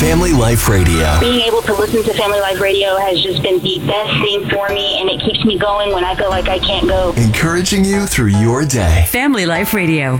Family Life Radio. Being able to listen to Family Life Radio has just been the best thing for me, and it keeps me going when I feel like I can't go. Encouraging you through your day. Family Life Radio.